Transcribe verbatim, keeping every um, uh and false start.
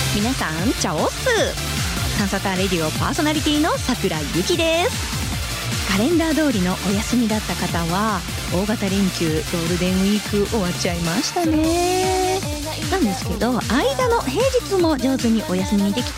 皆さんチャオス。サンサタレディオパーソナリティの桜井由紀です。カレンダー通りのお休みだった方は大型連休ゴールデンウィーク終わっちゃいましたね。なんですけど間の平日も上手にお休みにでき